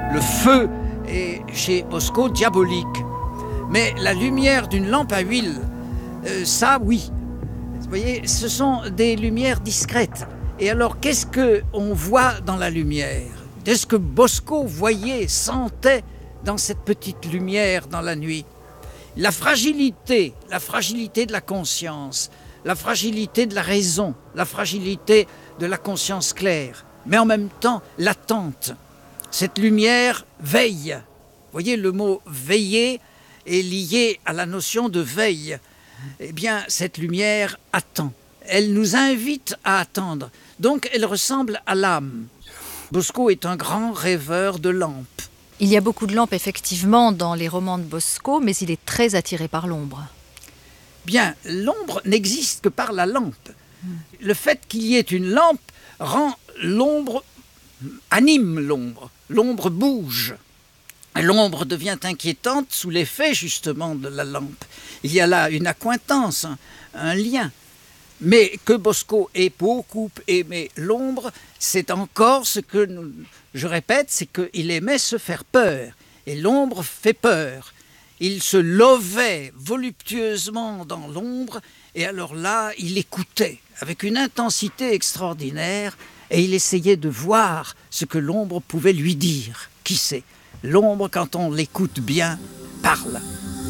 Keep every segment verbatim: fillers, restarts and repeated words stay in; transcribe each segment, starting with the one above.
Le feu est chez Bosco diabolique. Mais la lumière d'une lampe à huile, euh, ça oui. Vous voyez, ce sont des lumières discrètes. Et alors, qu'est-ce qu'on voit dans la lumière? Qu'est-ce que Bosco voyait, sentait dans cette petite lumière dans la nuit? La fragilité, la fragilité de la conscience, la fragilité de la raison, la fragilité de la conscience claire, mais en même temps l'attente. Cette lumière veille. Vous voyez, le mot « veiller » est lié à la notion de veille. Eh bien, cette lumière attend. Elle nous invite à attendre. Donc, elle ressemble à l'âme. Bosco est un grand rêveur de lampes. Il y a beaucoup de lampes, effectivement, dans les romans de Bosco, mais il est très attiré par l'ombre. Bien, l'ombre n'existe que par la lampe. Le fait qu'il y ait une lampe rend l'ombre, anime l'ombre. L'ombre bouge. L'ombre devient inquiétante sous l'effet, justement, de la lampe. Il y a là une accointance, un, un lien. Mais que Bosco ait beaucoup aimé l'ombre, c'est encore ce que, nous, je répète, c'est qu'il aimait se faire peur. Et l'ombre fait peur. Il se lovait voluptueusement dans l'ombre, et alors là, il écoutait avec une intensité extraordinaire, et il essayait de voir ce que l'ombre pouvait lui dire. Qui sait? L'ombre, quand on l'écoute bien, parle.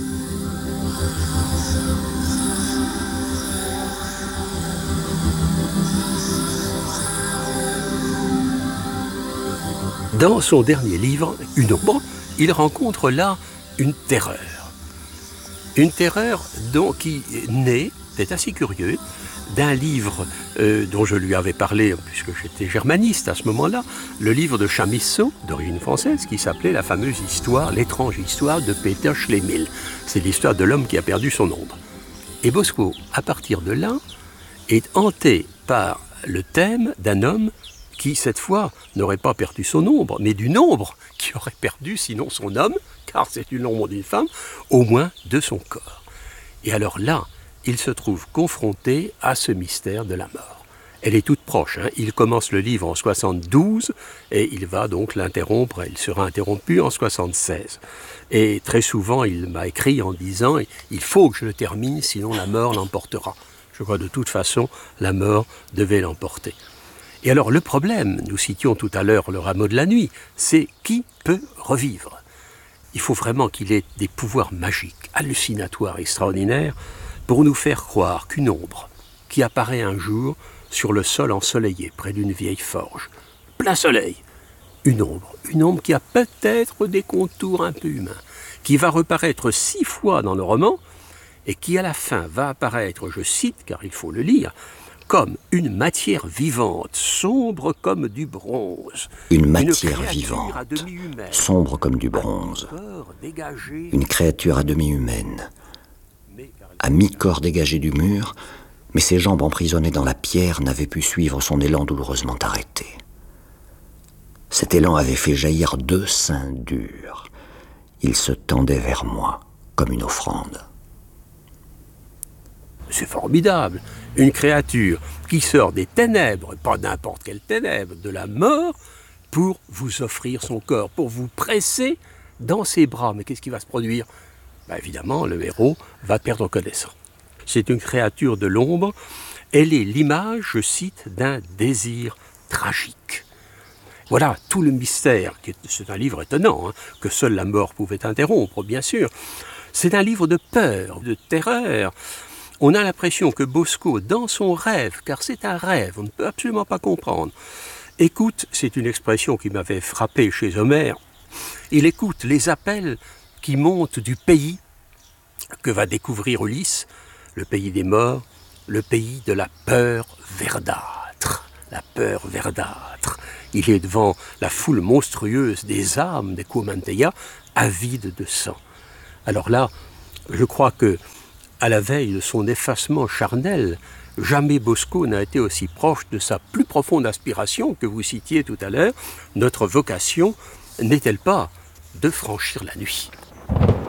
Dans son dernier livre, Une ombre, il rencontre là une terreur. Une terreur dont, qui naît, c'est assez curieux, d'un livre euh, dont je lui avais parlé, puisque j'étais germaniste à ce moment-là, le livre de Chamisso, d'origine française, qui s'appelait la fameuse histoire, l'étrange histoire de Peter Schlemihl. C'est l'histoire de l'homme qui a perdu son ombre. Et Bosco, à partir de là, est hanté par le thème d'un homme qui, cette fois, n'aurait pas perdu son ombre, mais d'une ombre qui aurait perdu, sinon son homme, car c'est une ombre d'une femme, au moins de son corps. Et alors là, il se trouve confronté à ce mystère de la mort. Elle est toute proche, hein. Il commence le livre en soixante-douze et il va donc l'interrompre, il sera interrompu en soixante-seize. Et très souvent, il m'a écrit en disant « Il faut que je le termine, sinon la mort l'emportera ». Je crois de toute façon, la mort devait l'emporter. Et alors le problème, nous citions tout à l'heure le rameau de la nuit, c'est qui peut revivre? Il faut vraiment qu'il ait des pouvoirs magiques, hallucinatoires, extraordinaires, pour nous faire croire qu'une ombre qui apparaît un jour sur le sol ensoleillé près d'une vieille forge, plein soleil, une ombre, une ombre qui a peut-être des contours un peu humains, qui va reparaître six fois dans le roman et qui à la fin va apparaître, je cite car il faut le lire, comme une matière vivante, sombre comme du bronze. Une matière vivante, sombre comme du bronze. Une créature à demi humaine, à mi-corps dégagé du mur, mais ses jambes emprisonnées dans la pierre n'avaient pu suivre son élan douloureusement arrêté. Cet élan avait fait jaillir deux seins durs. Il se tendait vers moi, comme une offrande. C'est formidable, une créature qui sort des ténèbres, pas n'importe quelle ténèbre, de la mort, pour vous offrir son corps, pour vous presser dans ses bras. Mais qu'est-ce qui va se produire? Ben évidemment, le héros va perdre connaissance. C'est une créature de l'ombre, elle est l'image, je cite, d'un désir tragique. Voilà tout le mystère, c'est un livre étonnant, hein, que seule la mort pouvait interrompre, bien sûr. C'est un livre de peur, de terreur. On a l'impression que Bosco, dans son rêve, car c'est un rêve, on ne peut absolument pas comprendre, écoute, c'est une expression qui m'avait frappé chez Homère, il écoute les appels qui montent du pays que va découvrir Ulysse, le pays des morts, le pays de la peur verdâtre, la peur verdâtre. Il est devant la foule monstrueuse des âmes des Kuomanteya, avides de sang. Alors là, je crois que à la veille de son effacement charnel, jamais Bosco n'a été aussi proche de sa plus profonde aspiration que vous citiez tout à l'heure. Notre vocation n'est-elle pas de franchir la nuit ?